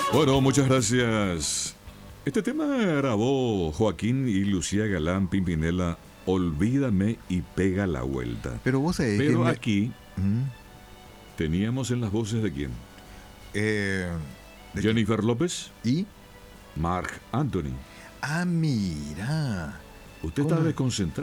Bueno, muchas gracias. Este tema grabó Joaquín y Lucía Galán Pimpinela, Olvídame y pega la vuelta. Pero vos sabés Pero que aquí teníamos en las voces de quién? ¿de Jennifer López, ¿Y? Marc Anthony. Ah, mira. Usted ¿Cómo? está desconcentrado.